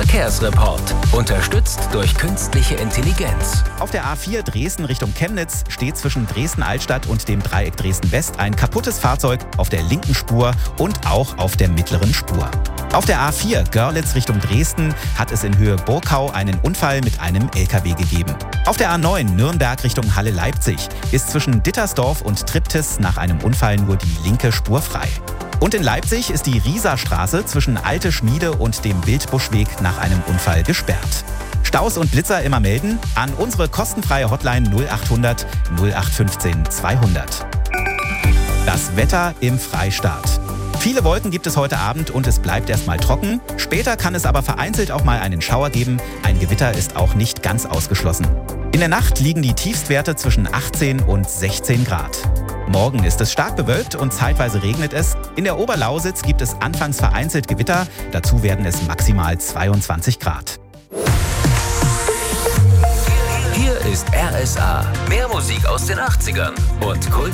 Verkehrsreport. Unterstützt durch künstliche Intelligenz. Auf der A4 Dresden Richtung Chemnitz steht zwischen Dresden-Altstadt und dem Dreieck Dresden-West ein kaputtes Fahrzeug auf der linken Spur und auch auf der mittleren Spur. Auf der A4 Görlitz Richtung Dresden hat es in Höhe Burkau einen Unfall mit einem LKW gegeben. Auf der A9 Nürnberg Richtung Halle-Leipzig ist zwischen Dittersdorf und Triptis nach einem Unfall nur die linke Spur frei. Und in Leipzig ist die Rieserstraße zwischen Alte Schmiede und dem Wildbuschweg nach einem Unfall gesperrt. Staus und Blitzer immer melden an unsere kostenfreie Hotline 0800 0815 200. Das Wetter im Freistaat. Viele Wolken gibt es heute Abend und es bleibt erstmal trocken. Später kann es aber vereinzelt auch mal einen Schauer geben. Ein Gewitter ist auch nicht ganz ausgeschlossen. In der Nacht liegen die Tiefstwerte zwischen 18 und 16 Grad. Morgen ist es stark bewölkt und zeitweise regnet es. In der Oberlausitz gibt es anfangs vereinzelt Gewitter. Dazu werden es maximal 22 Grad. Hier ist RSA. Mehr Musik aus den 80ern und Kult.